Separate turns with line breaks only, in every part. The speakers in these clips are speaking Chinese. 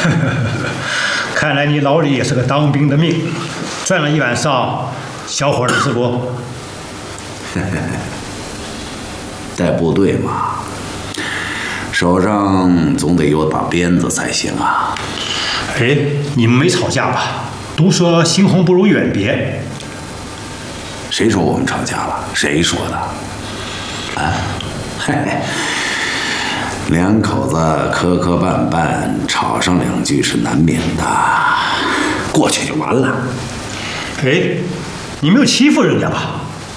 看来你老李也是个当兵的命，赚了一晚上小伙日子不？
带部队嘛，手上总得有把鞭子才行啊。
哎，你们没吵架吧？都说新婚不如远别。
谁说我们吵架了？谁说的？啊，嘿嘿，两口子磕磕绊绊，吵上两句是难免的，过去就完了。
哎，你没有欺负人家吧？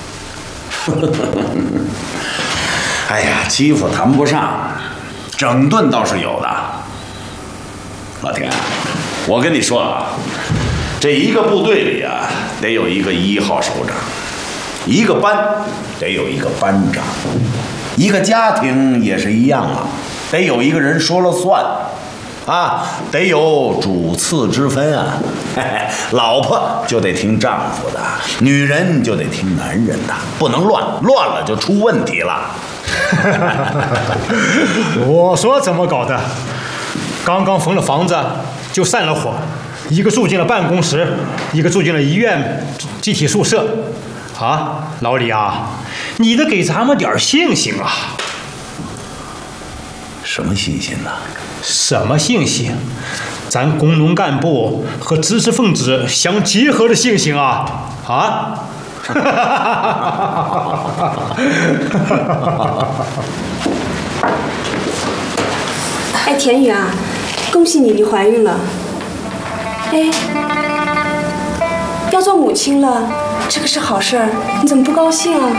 哎呀，欺负谈不上，整顿倒是有的。老田，我跟你说啊，这一个部队里啊，得有一个1号首长，一个班得有一个班长，一个家庭也是一样啊，得有一个人说了算，啊，得有主次之分啊。嘿嘿，老婆就得听丈夫的，女人就得听男人的，不能乱，乱了就出问题了。
我说怎么搞的？刚刚缝了房子就散了伙，一个住进了办公室，一个住进了医院集体宿舍。啊，老李啊，你得给咱们点信心啊！
什么信心呢？
什么信心？咱工农干部和知识分子相结合的信心啊！啊！
哎，田雨啊，恭喜你怀孕了。哎，要做母亲了，这个是好事儿，你怎么不高兴啊？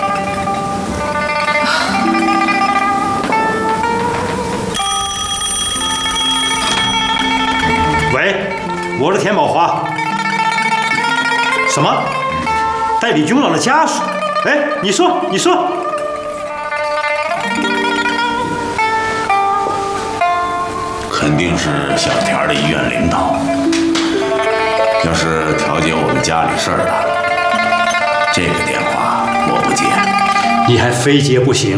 喂，我是田宝华。什么？代理军长的家属？哎，你说。
肯定是小田的医院领导。要是调解我们家里事儿的，这个电话我不接。
你还非接不行。